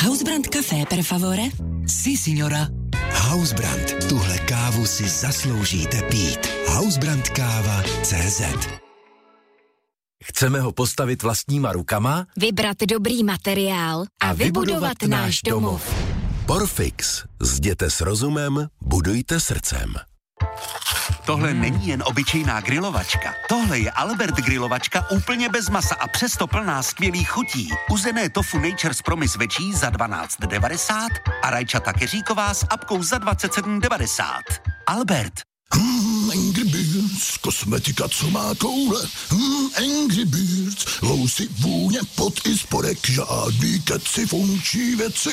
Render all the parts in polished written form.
Hausbrand Café, per favore? Si, signora. Hausbrand, tuhle kávu si zasloužíte pít. Hausbrandkáva.cz. Chceme ho postavit vlastníma rukama? Vybrat dobrý materiál a vybudovat náš domov. Porfix. Zděte s rozumem, budujte srdcem. Tohle není jen obyčejná grilovačka. Tohle je Albert grilovačka úplně bez masa a přesto plná skvělých chutí. Uzené tofu Nature's Promise večí za 12,90 a rajčata keříková s apkou za 27,90. Albert. Angry Birds, kosmetika, co má koule. Angry Birds, lousy, vůně, pot i spodek, žádný keci, funkční věci.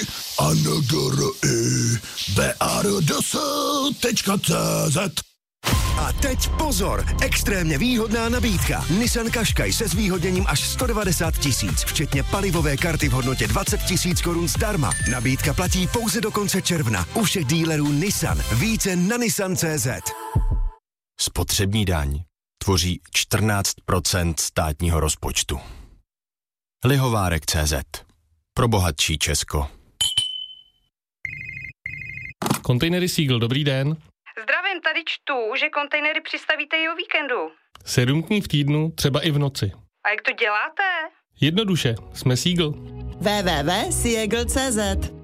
BRDS.cz. A teď pozor, extrémně výhodná nabídka. Nissan Qashqai se zvýhodněním až 190 000, včetně palivové karty v hodnotě 20 000 korun zdarma. Nabídka platí pouze do konce června. U všech dílerů Nissan. Více na nissan.cz. Spotřební daň tvoří 14% státního rozpočtu. Lihovárek.cz. Pro bohatší Česko. Kontejnery Seagull, dobrý den. Zdravím, tady čtu, že kontejnery přistavíte i o víkendu. 7 dní v týdnu, třeba i v noci. A jak to děláte? Jednoduše, jsme Seagull. www.seagull.cz.